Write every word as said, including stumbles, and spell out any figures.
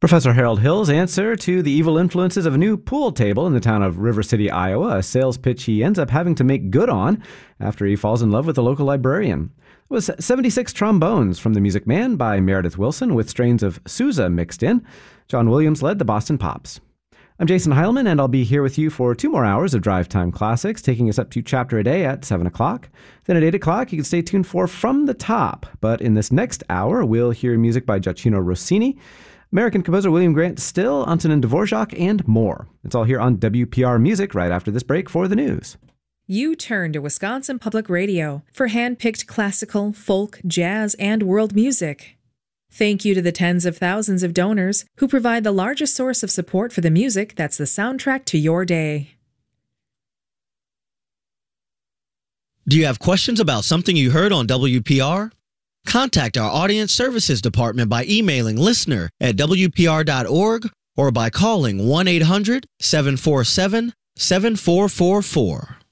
Professor Harold Hill's answer to the evil influences of a new pool table in the town of River City, Iowa, a sales pitch he ends up having to make good on after he falls in love with a local librarian. It was seventy-six trombones from The Music Man by Meredith Wilson with strains of Sousa mixed in. John Williams led the Boston Pops. I'm Jason Heilman, and I'll be here with you for two more hours of Drive Time Classics, taking us up to chapter a day at seven o'clock. Then at eight o'clock, you can stay tuned for From the Top. But in this next hour, we'll hear music by Gioacchino Rossini, American composer William Grant Still, Antonin Dvorak, and more. It's all here on W P R Music right after this break for the news. You turn to Wisconsin Public Radio for hand-picked classical, folk, jazz, and world music. Thank you to the tens of thousands of donors who provide the largest source of support for the music that's the soundtrack to your day. Do you have questions about something you heard on W P R? Contact our Audience Services Department by emailing listener at W P R dot org or by calling one eight hundred, seven four seven, seven four four four.